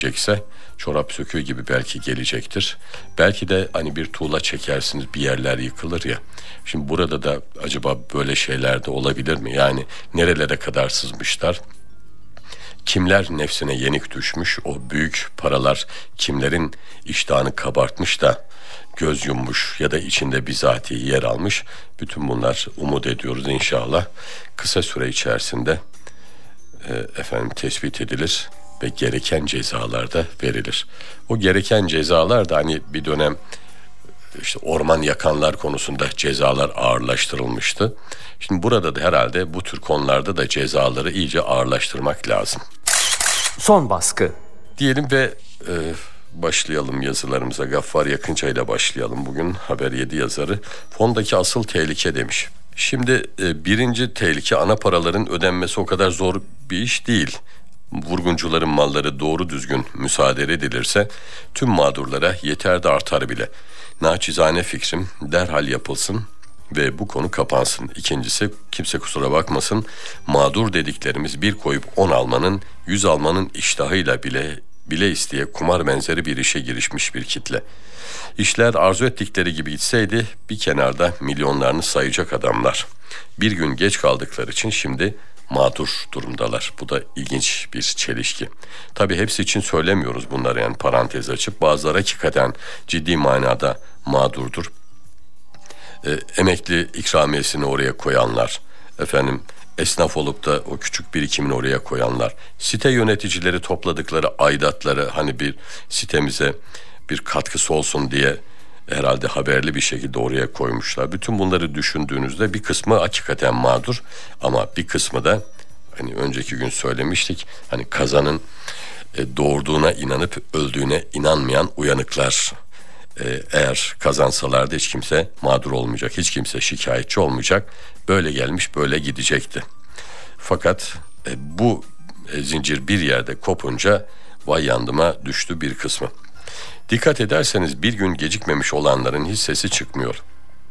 gelecekse çorap söküğü gibi belki gelecektir. Belki de hani bir tuğla çekersiniz, bir yerler yıkılır ya. Şimdi burada da acaba böyle şeyler de olabilir mi? Yani nerelere kadar sızmışlar? Kimler nefsine yenik düşmüş, o büyük paralar kimlerin iştahını kabartmış da göz yummuş ya da içinde bizatihi yer almış. Bütün bunlar umut ediyoruz inşallah kısa süre içerisinde tespit edilir ve gereken cezalar da verilir. O gereken cezalar da hani bir dönem işte orman yakanlar konusunda cezalar ağırlaştırılmıştı. Şimdi burada da herhalde bu tür konularda da cezaları iyice ağırlaştırmak lazım. Son baskı. Diyelim ve başlayalım yazılarımıza. Gaffar Yakınca ile başlayalım. Bugün Haber 7 yazarı fondaki asıl tehlike demiş. Şimdi birinci tehlike, ana paraların ödenmesi o kadar zor bir iş değil. Vurguncuların malları doğru düzgün müsaade edilirse tüm mağdurlara yeter de artar bile. Naçizane fikrim derhal yapılsın ve bu konu kapansın. İkincisi, kimse kusura bakmasın, mağdur dediklerimiz bir koyup 10 almanın 100 almanın iştahıyla bile isteye kumar benzeri bir işe girişmiş bir kitle. İşler arzu ettikleri gibi gitseydi bir kenarda milyonlarını sayacak adamlar. Bir gün geç kaldıkları için şimdi mağdur durumdalar. Bu da ilginç bir çelişki. Tabii hepsi için söylemiyoruz bunları, yani parantez açıp bazıları hakikaten ciddi manada mağdurdur. Emekli ikramiyesini oraya koyanlar, esnaf olup da o küçük birikimini oraya koyanlar, site yöneticileri topladıkları aidatları hani bir sitemize bir katkısı olsun diye herhalde haberli bir şekilde oraya koymuşlar. Bütün bunları düşündüğünüzde bir kısmı hakikaten mağdur ama bir kısmı da hani önceki gün söylemiştik, hani kazanın doğurduğuna inanıp öldüğüne inanmayan uyanıklar. Eğer kazansalardı hiç kimse mağdur olmayacak, hiç kimse şikayetçi olmayacak. Böyle gelmiş böyle gidecekti. Fakat bu zincir bir yerde kopunca vay yandıma düştü bir kısmı. Dikkat ederseniz bir gün gecikmemiş olanların hiç sesi çıkmıyor.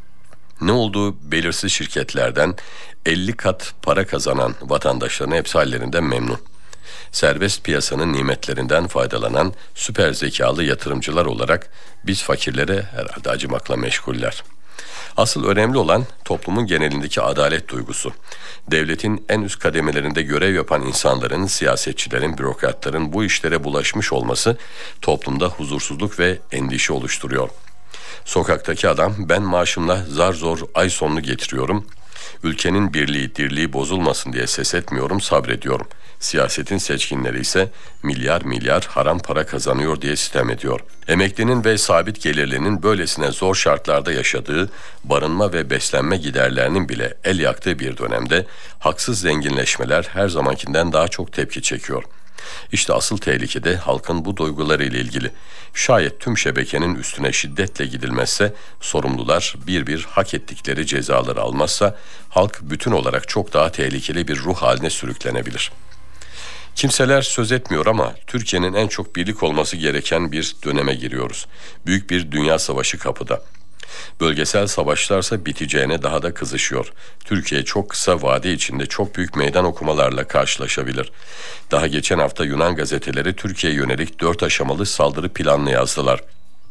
Ne olduğu belirsiz şirketlerden 50 kat para kazanan vatandaşların hepsi hallerinden memnun. Serbest piyasanın nimetlerinden faydalanan süper zekalı yatırımcılar olarak biz fakirlere herhalde acımakla meşguller. Asıl önemli olan toplumun genelindeki adalet duygusu. Devletin en üst kademelerinde görev yapan insanların, siyasetçilerin, bürokratların bu işlere bulaşmış olması toplumda huzursuzluk ve endişe oluşturuyor. Sokaktaki adam ben maaşımla zar zor ay sonunu getiriyorum. Ülkenin birliği, dirliği bozulmasın diye ses etmiyorum, sabrediyorum. Siyasetin seçkinleri ise milyar milyar haram para kazanıyor diye sitem ediyor. Emeklinin ve sabit gelirlinin böylesine zor şartlarda yaşadığı, barınma ve beslenme giderlerinin bile el yaktığı bir dönemde haksız zenginleşmeler her zamankinden daha çok tepki çekiyor. İşte asıl tehlike de halkın bu duygularıyla ilgili. Şayet tüm şebekenin üstüne şiddetle gidilmezse, sorumlular bir bir hak ettikleri cezaları almazsa, halk bütün olarak çok daha tehlikeli bir ruh haline sürüklenebilir. Kimseler söz etmiyor ama Türkiye'nin en çok birlik olması gereken bir döneme giriyoruz. Büyük bir dünya savaşı kapıda. Bölgesel savaşlarsa biteceğine daha da kızışıyor. Türkiye çok kısa vade içinde çok büyük meydan okumalarla karşılaşabilir. Daha geçen hafta Yunan gazeteleri Türkiye'ye yönelik 4 aşamalı saldırı planını yazdılar.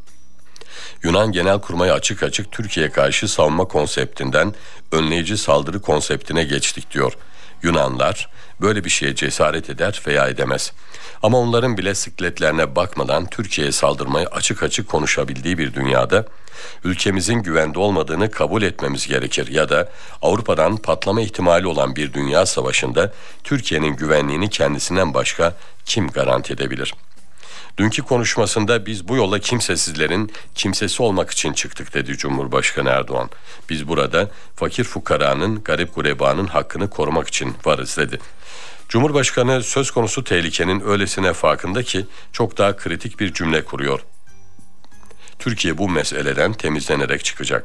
Yunan Genelkurmay'a açık açık Türkiye'ye karşı savunma konseptinden önleyici saldırı konseptine geçtik diyor. Yunanlar böyle bir şeye cesaret eder veya edemez. Ama onların bile sıkletlerine bakmadan Türkiye'ye saldırmayı açık açık konuşabildiği bir dünyada ülkemizin güvende olmadığını kabul etmemiz gerekir ya da Avrupa'dan patlama ihtimali olan bir dünya savaşında Türkiye'nin güvenliğini kendisinden başka kim garanti edebilir? Dünkü konuşmasında biz bu yola kimsesizlerin kimsesi olmak için çıktık dedi Cumhurbaşkanı Erdoğan. Biz burada fakir fukaranın, garip gurebanın hakkını korumak için varız dedi. Cumhurbaşkanı söz konusu tehlikenin öylesine farkında ki çok daha kritik bir cümle kuruyor. Türkiye bu meseleden temizlenerek çıkacak.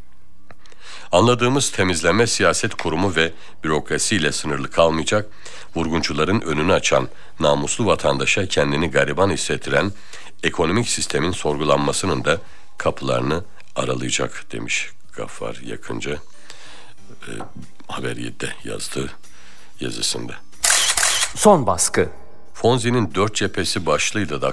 Anladığımız temizleme siyaset kurumu ve bürokrasiyle sınırlı kalmayacak, vurguncuların önünü açan, namuslu vatandaşa kendini gariban hissettiren ekonomik sistemin sorgulanmasının da kapılarını aralayacak demiş Gaffar Yakınca Haber 7'de yazdığı yazısında. Son baskı. Fonzi'nin 4 cephesi başlığıyla da